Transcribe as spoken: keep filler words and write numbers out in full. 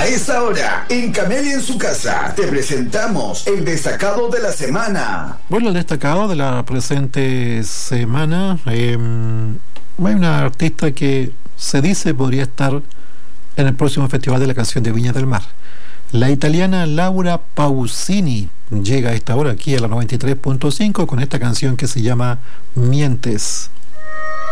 A esa hora, en Camelia en su casa, te presentamos el destacado de la semana. Bueno, el destacado de la presente semana, eh, hay una artista que se dice podría estar en el próximo Festival de la Canción de Viña del Mar. La italiana Laura Pausini llega a esta hora aquí a la noventa y tres punto cinco con esta canción que se llama Mientes.